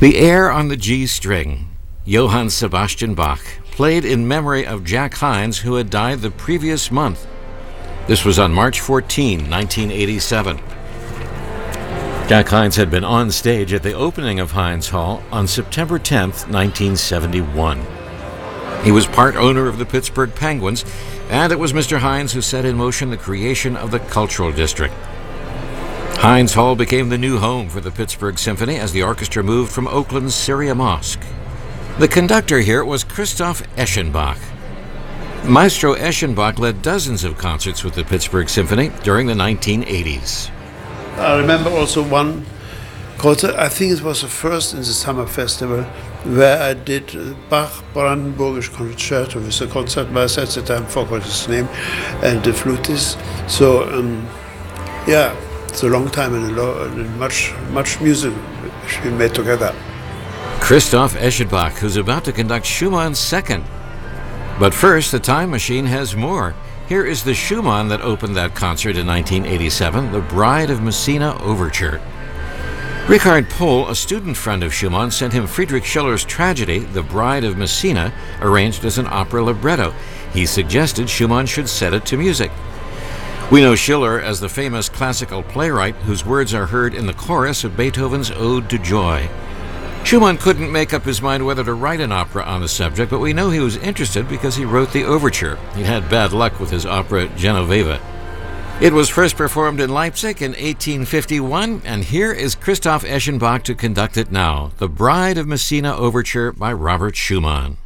The air on the G string, Johann Sebastian Bach, played in memory of Jack Hines, who had died the previous month. This was on March 14, 1987. Jack Hines had been on stage at the opening of Hines Hall on September 10, 1971. He was part owner of the Pittsburgh Penguins, and it was Mr. Hines who set in motion the creation of the Cultural District. Hines Hall became the new home for the Pittsburgh Symphony as the orchestra moved from Oakland's Syria Mosque. The conductor here was Christoph Eschenbach. Maestro Eschenbach led dozens of concerts with the Pittsburgh Symphony during the 1980s. I remember also one concert, I think it was the first in the summer festival, where I did Bach Brandenburgisch Concerto with the concertmaster at the time, forgot his name, and the flutist. So, yeah, it's a long time and much music we made together. Christoph Eschenbach, who's about to conduct Schumann's second. But first, the Time Machine has more. Here is the Schumann that opened that concert in 1987, the Bride of Messina Overture. Richard Pohl, a student friend of Schumann, sent him Friedrich Schiller's tragedy, The Bride of Messina, arranged as an opera libretto. He suggested Schumann should set it to music. We know Schiller as the famous classical playwright whose words are heard in the chorus of Beethoven's Ode to Joy. Schumann couldn't make up his mind whether to write an opera on the subject, but we know he was interested because he wrote the overture. He'd had bad luck with his opera Genoveva. It was first performed in Leipzig in 1851, and here is Christoph Eschenbach to conduct it now, The Bride of Messina Overture by Robert Schumann.